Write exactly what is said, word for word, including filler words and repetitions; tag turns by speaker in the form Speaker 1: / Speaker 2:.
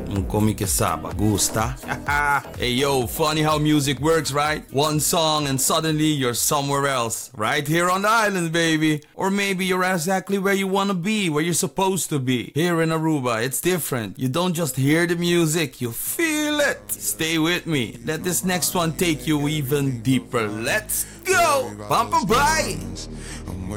Speaker 1: Un come que saba, gusta? Hey yo, funny how music works, right? One song and suddenly you're somewhere else. Right here on the island, baby. Or maybe you're exactly where you wanna be, where you're supposed to be. Here in Aruba, it's different. You don't just hear the music, you feel it. Stay with me. Let this next one take you even deeper. Let's go! Pampa bye!